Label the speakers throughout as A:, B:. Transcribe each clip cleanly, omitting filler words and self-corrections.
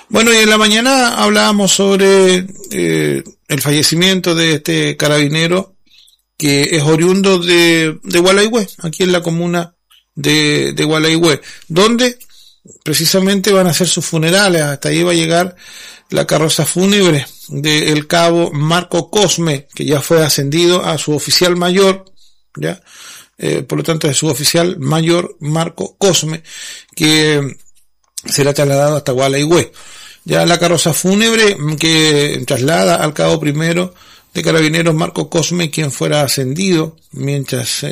A: Bueno, y en la mañana hablábamos sobre el fallecimiento de este carabinero que es oriundo de Gualeguay, aquí en la comuna de Gualeguay, donde precisamente van a hacer sus funerales. Hasta ahí va a llegar la carroza fúnebre del cabo Marco Cosme, que ya fue ascendido a su oficial mayor, ya, por lo tanto es su oficial mayor Marco Cosme, que será trasladado hasta Gualeguay. Ya la carroza fúnebre que traslada al cabo primero de Carabineros Marco Cosme, quien fuera asesinado mientras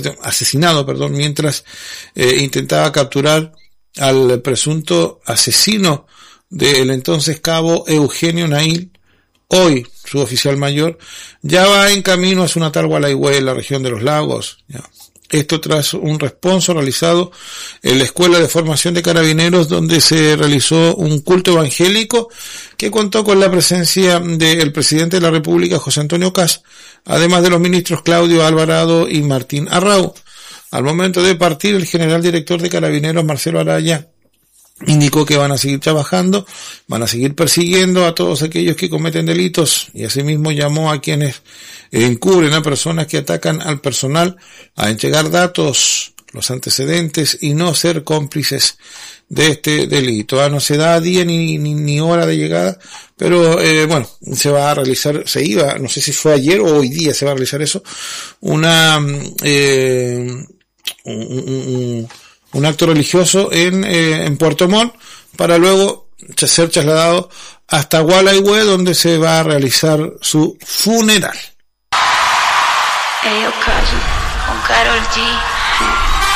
A: intentaba capturar al presunto asesino del entonces cabo Eugenio Nail, hoy su oficial mayor, ya va en camino a su natal Gualeguay, en la región de los lagos. Ya. Esto tras un responso realizado en la Escuela de Formación de Carabineros, donde se realizó un culto evangélico que contó con la presencia del presidente de la República, José Antonio Kast, además de los ministros Claudio Alvarado y Martín Arrau. Al momento de partir, el general director de Carabineros, Marcelo Araya, indicó que van a seguir trabajando, van a seguir persiguiendo a todos aquellos que cometen delitos, y asimismo llamó a quienes encubren a personas que atacan al personal a entregar datos, los antecedentes y no ser cómplices de este delito. No se da día ni hora de llegada, pero se va a realizar, no sé si fue ayer o hoy día se va a realizar eso, un acto religioso en Puerto Montt, para luego ser trasladado hasta Gualeguay, donde se va a realizar su funeral.
B: Hey, yo, Kaji, con Karol G.